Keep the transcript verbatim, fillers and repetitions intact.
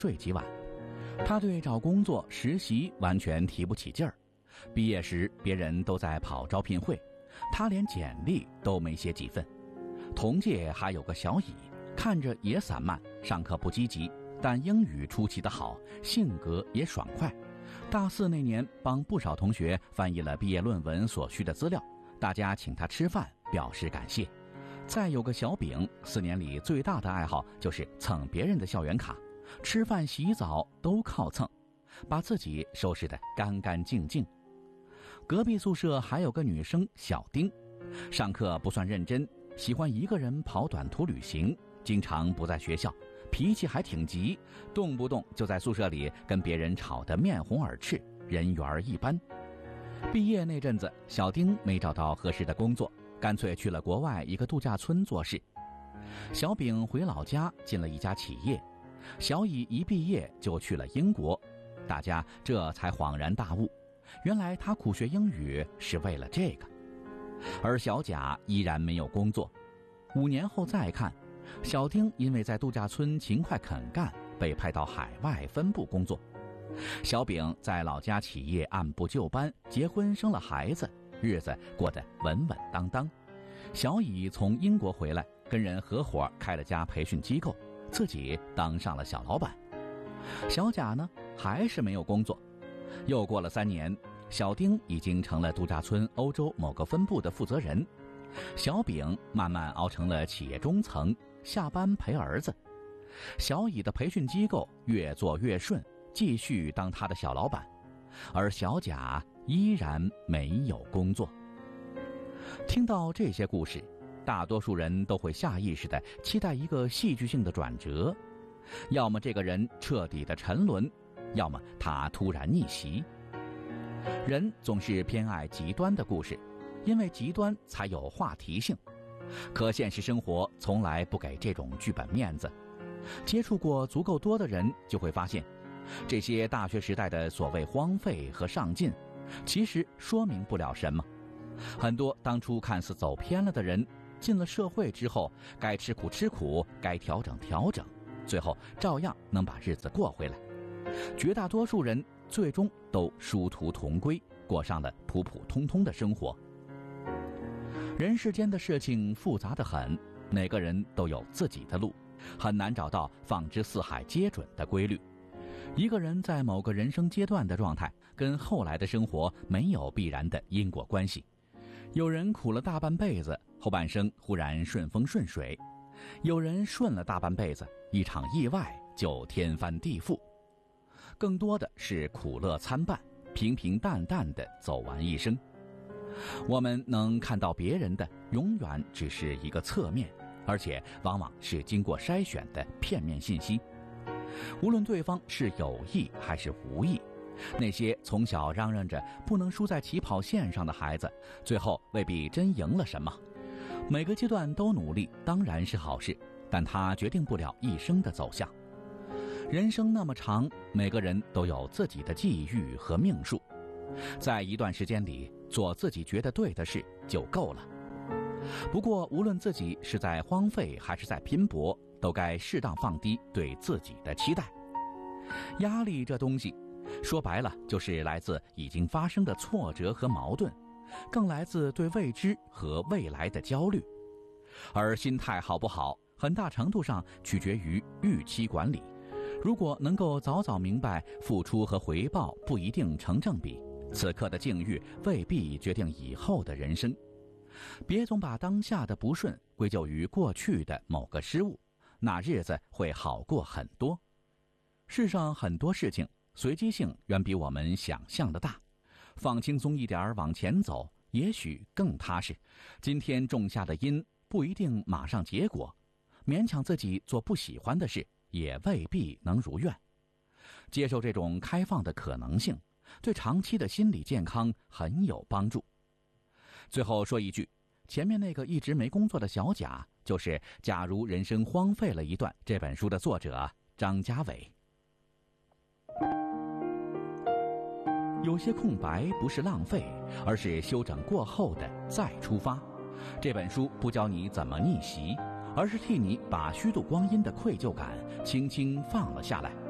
睡几晚。他对找工作实习完全提不起劲儿，毕业时别人都在跑招聘会，他连简历都没写几份。同届还有个小乙，看着也散漫，上课不积极，但英语出奇的好，性格也爽快。大四那年帮不少同学翻译了毕业论文所需的资料，大家请他吃饭表示感谢。再有个小丙，四年里最大的爱好就是蹭别人的校园卡，吃饭洗澡都靠蹭，把自己收拾得干干净净。隔壁宿舍还有个女生小丁，上课不算认真，喜欢一个人跑短途旅行，经常不在学校，脾气还挺急，动不动就在宿舍里跟别人吵得面红耳赤，人缘一般。毕业那阵子，小丁没找到合适的工作，干脆去了国外一个度假村做事。小丙回老家进了一家企业，小乙一毕业就去了英国，大家这才恍然大悟，原来他苦学英语是为了这个。而小甲依然没有工作。五年后再看，小丁因为在度假村勤快肯干，被派到海外分部工作。小丙在老家企业按部就班，结婚生了孩子，日子过得稳稳当当。小乙从英国回来，跟人合伙开了家培训机构，自己当上了小老板。小甲呢，还是没有工作。又过了三年，小丁已经成了度假村欧洲某个分部的负责人，小丙慢慢熬成了企业中层，下班陪儿子。小乙的培训机构越做越顺，继续当他的小老板，而小甲依然没有工作。听到这些故事，大多数人都会下意识地期待一个戏剧性的转折，要么这个人彻底的沉沦，要么他突然逆袭。人总是偏爱极端的故事，因为极端才有话题性。可现实生活从来不给这种剧本面子。接触过足够多的人，就会发现，这些大学时代的所谓荒废和上进，其实说明不了什么。很多当初看似走偏了的人，进了社会之后，该吃苦吃苦，该调整调整，最后照样能把日子过回来。绝大多数人最终都殊途同归，过上了普普通通的生活。人世间的事情复杂得很，每个人都有自己的路，很难找到放之四海皆准的规律。一个人在某个人生阶段的状态，跟后来的生活没有必然的因果关系。有人苦了大半辈子，后半生忽然顺风顺水；有人顺了大半辈子，一场意外就天翻地覆。更多的是苦乐参半，平平淡淡的走完一生。我们能看到别人的，永远只是一个侧面，而且往往是经过筛选的片面信息。无论对方是有意还是无意，那些从小嚷嚷着不能输在起跑线上的孩子，最后未必真赢了什么。每个阶段都努力当然是好事，但它决定不了一生的走向。人生那么长，每个人都有自己的际遇和命数，在一段时间里做自己觉得对的事就够了。不过无论自己是在荒废还是在拼搏，都该适当放低对自己的期待。压力这东西，说白了就是来自已经发生的挫折和矛盾，更来自对未知和未来的焦虑。而心态好不好，很大程度上取决于预期管理。如果能够早早明白付出和回报不一定成正比，此刻的境遇未必决定以后的人生。别总把当下的不顺归咎于过去的某个失误，那日子会好过很多。世上很多事情随机性远比我们想象的大，放轻松一点往前走，也许更踏实。今天种下的因不一定马上结果，勉强自己做不喜欢的事也未必能如愿。接受这种开放的可能性，对长期的心理健康很有帮助。最后说一句，前面那个一直没工作的小甲，就是《假如人生荒废了一段》这本书的作者张家伟。有些空白不是浪费，而是休整过后的再出发。这本书不教你怎么逆袭，而是替你把虚度光阴的愧疚感轻轻放了下来，